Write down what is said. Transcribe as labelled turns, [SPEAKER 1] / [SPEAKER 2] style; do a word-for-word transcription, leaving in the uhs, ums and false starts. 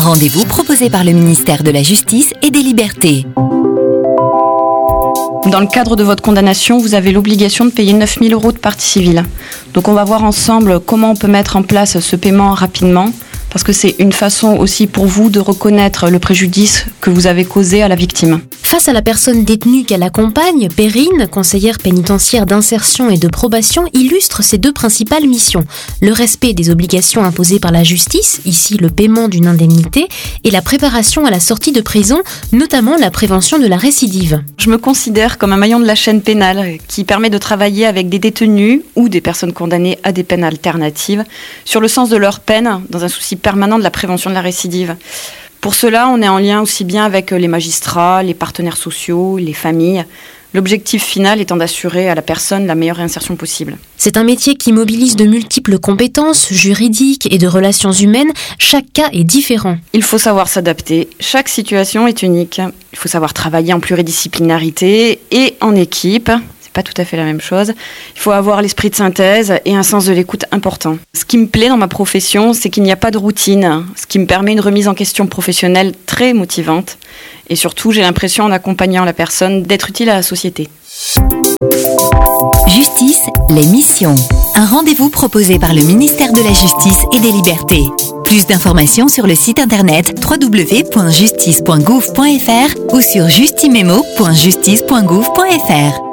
[SPEAKER 1] rendez-vous proposé par le ministère de la Justice et des Libertés.
[SPEAKER 2] Dans le cadre de votre condamnation, vous avez l'obligation de payer neuf mille euros de partie civile. Donc on va voir ensemble comment on peut mettre en place ce paiement rapidement, parce que c'est une façon aussi pour vous de reconnaître le préjudice que vous avez causé à la victime.
[SPEAKER 3] Face à la personne détenue qu'elle accompagne, Perrine, conseillère pénitentiaire d'insertion et de probation, illustre ses deux principales missions. Le respect des obligations imposées par la justice, ici le paiement d'une indemnité, et la préparation à la sortie de prison, notamment la prévention de la récidive.
[SPEAKER 2] Je me considère comme un maillon de la chaîne pénale qui permet de travailler avec des détenus ou des personnes condamnées à des peines alternatives sur le sens de leur peine dans un souci permanent de la prévention de la récidive. Pour cela, on est en lien aussi bien avec les magistrats, les partenaires sociaux, les familles. L'objectif final étant d'assurer à la personne la meilleure réinsertion possible.
[SPEAKER 3] C'est un métier qui mobilise de multiples compétences juridiques et de relations humaines. Chaque cas est différent.
[SPEAKER 2] Il faut savoir s'adapter. Chaque situation est unique. Il faut savoir travailler en pluridisciplinarité et en équipe. Pas tout à fait la même chose. Il faut avoir l'esprit de synthèse et un sens de l'écoute important. Ce qui me plaît dans ma profession, c'est qu'il n'y a pas de routine, ce qui me permet une remise en question professionnelle très motivante. Et surtout, j'ai l'impression, en accompagnant la personne, d'être utile à la société.
[SPEAKER 1] Justice, les missions. Un rendez-vous proposé par le ministère de la Justice et des Libertés. Plus d'informations sur le site internet w w w point justice point gouv point f r ou sur justimemo point justice point gouv point f r.